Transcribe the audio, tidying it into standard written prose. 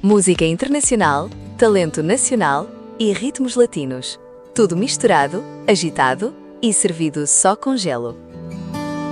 Música internacional, talento nacional e ritmos latinos. Tudo misturado, agitado e servido só com gelo.